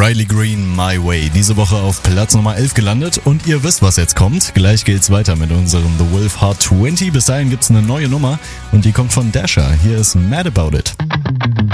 Riley Green, My Way. Diese Woche auf Platz Nummer 11 gelandet und ihr wisst, was jetzt kommt. Gleich geht's weiter mit unserem The Wolf Hot 20. Bis dahin gibt's eine neue Nummer und die kommt von Dasher. Hier ist Mad About It.